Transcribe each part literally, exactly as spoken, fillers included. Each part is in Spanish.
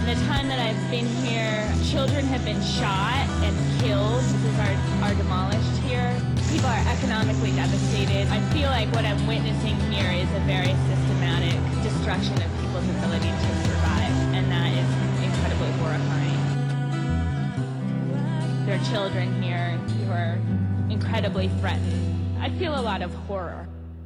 the time that I've been here, children have been shot and killed. Houses are, are demolished here. People are economically devastated. I feel like what I'm witnessing here is a very systematic destruction of people's ability to survive, and that is incredibly horrifying. There are children here who are incredibly threatened. I feel a lot of horror.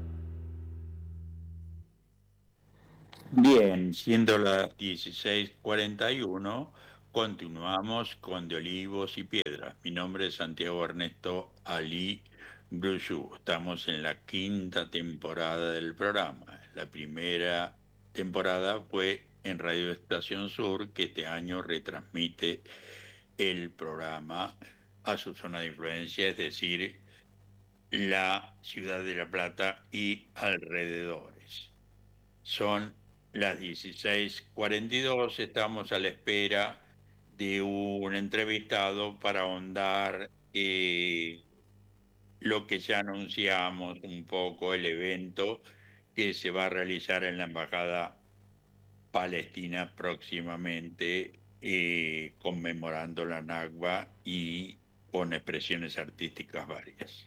Bien, siendo las dieciséis cuarenta y uno, continuamos con De Olivos y Piedras. Mi nombre es Santiago Ernesto Ali Bruyú. Estamos en la quinta temporada del programa. La primera temporada fue en Radio Estación Sur, que este año retransmite el programa a su zona de influencia, es decir, la ciudad de La Plata y alrededores. Son las dieciséis cuarenta y dos, estamos a la espera de un entrevistado para ahondar eh, lo que ya anunciamos un poco, el evento que se va a realizar en la Embajada Palestina próximamente, eh, conmemorando la Nakba y con expresiones artísticas varias.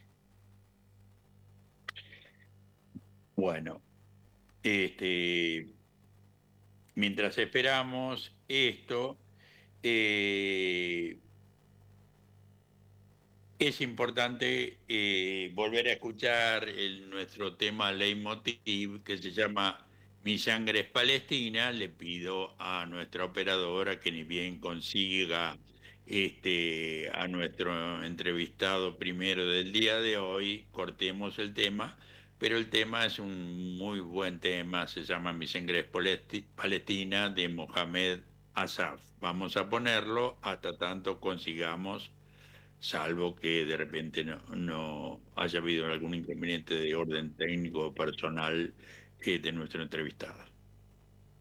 Bueno, este... mientras esperamos esto, eh, es importante eh, volver a escuchar el, nuestro tema leitmotiv, que se llama Mi sangre es Palestina. Le pido a nuestra operadora que ni bien consiga este, a nuestro entrevistado primero del día de hoy, cortemos el tema. Pero el tema es un muy buen tema, se llama Mi sangre es Palestina, de Mohamed Asaf. Vamos a ponerlo hasta tanto consigamos, salvo que de repente no, no haya habido algún inconveniente de orden técnico o personal eh, de nuestro entrevistado.